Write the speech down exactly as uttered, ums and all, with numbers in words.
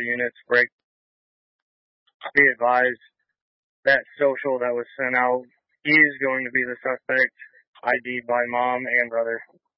the units break. Be advised that social that was sent out is going to be the suspect, I D'd by mom and brother.